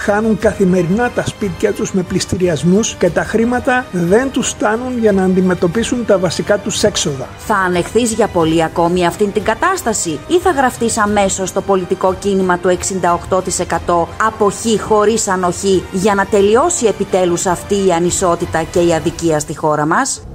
χάνουν καθημερινά τα σπίτια τους με πληστηριασμούς και τα χρήματα δεν τους φτάνουν για να αντιμετωπίσουν τα βασικά τους έξοδα. Θα ανεχθείς για πολύ ακόμη αυτήν την κατάσταση ή θα γραφτείς αμέσως στο πολιτικό κίνημα του 68% αποχή χωρίς ανοχή για να τελειώσει επιτέλους αυτή η ανισότητα και η αδικία στη χώρα μας?